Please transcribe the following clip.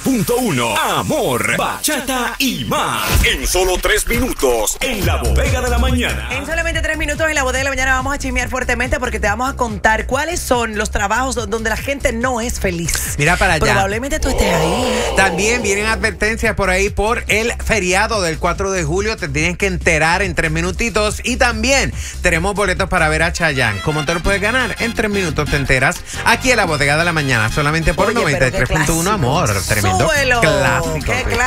93.1. Amor, bachata y más. En solo 3 minutos, en la bodega de la mañana. En solamente 3 minutos en la bodega de la mañana vamos a chismear fuertemente porque te vamos a contar cuáles son los trabajos donde la gente no es feliz. Mira para allá. Probablemente tú estés ahí. También vienen advertencias por ahí por el feriado del 4 de julio. Te tienes que enterar en 3 minutitos. Y también tenemos boletos para ver a Chayanne. ¿Cómo te lo puedes ganar? En 3 minutos te enteras aquí en la bodega de la mañana. Solamente por 93.1 Amor. Tremendo Súbelo. clásico. Qué Sí.